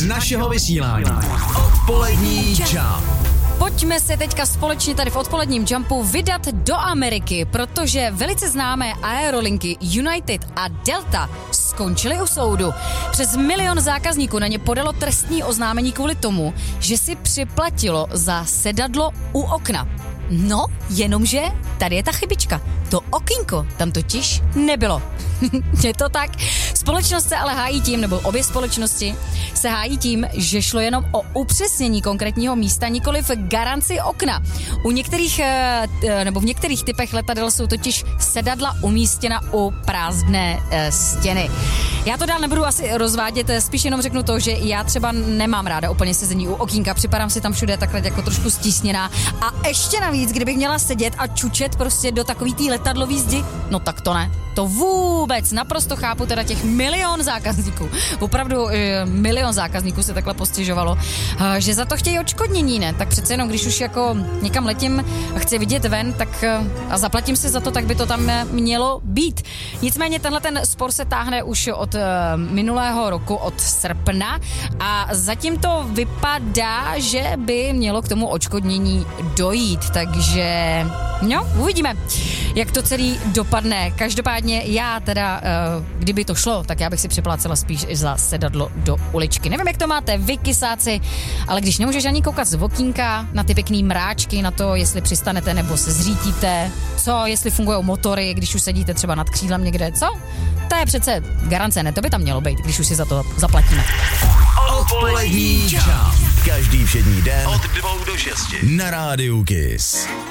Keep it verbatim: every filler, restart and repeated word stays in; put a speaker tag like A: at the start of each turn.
A: z našeho vysílání. Odpolední Jump.
B: Pojďme se teďka společně tady v odpoledním Jumpu vydat do Ameriky, protože velice známé aerolinky United a Delta skončily u soudu. Přes milion zákazníků na ně podalo trestní oznámení kvůli tomu, že si připlatilo za sedadlo u okna. No, jenomže tady je ta chybička. To okýnko tam totiž nebylo. Je to tak. Společnost se ale hájí tím, nebo obě společnosti se hájí tím, že šlo jenom o upřesnění konkrétního místa, nikoli v garanci okna. U některých, nebo v některých typech letadel jsou totiž sedadla umístěna u prázdné stěny. Já to dál nebudu asi rozvádět, spíš jenom řeknu to, že já třeba nemám ráda úplně sezení u okýnka, připadám si tam všude takhle jako trošku stísněná a ještě navíc, kdybych měla sedět a čučet prostě do takový té letadlový zdi, no tak to ne. To vůbec, naprosto chápu teda těch milion zákazníků, opravdu e, milion zákazníků se takhle postěžovalo, e, že za to chtějí odškodnění, ne? Tak přece jenom, když už jako někam letím a chci vidět ven, tak e, a zaplatím si za to, tak by to tam mělo být. Nicméně tenhle ten spor se táhne už od e, minulého roku, od srpna a zatím to vypadá, že by mělo k tomu odškodnění dojít, takže no, uvidíme, jak to celý dopadne. Každopádně já teda, kdyby to šlo, tak já bych si připlácela spíš za sedadlo do uličky. Nevím, jak to máte vy, kysáci, ale když nemůžeš ani koukat z okýnka na ty pěkný mráčky, na to, jestli přistanete nebo se zřítíte, co, jestli fungují motory, když už sedíte třeba nad křídlem někde, co? To je přece garance, ne? To by tam mělo být, když už si za to zaplatíme.
A: Odpolední Jump. Každý všední den od dvou do šesti na rádiu Kiss.